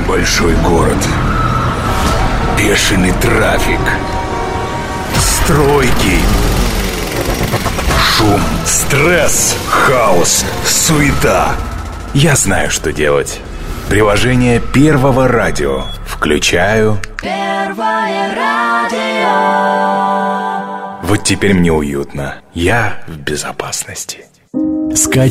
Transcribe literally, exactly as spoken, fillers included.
Большой город. Бешеный трафик. Стройки. Шум. Стресс. Хаос. Суета. Я знаю, что делать. Приложение Первого радио. Включаю. Первое радио. Вот теперь мне уютно. Я в безопасности. Скачивай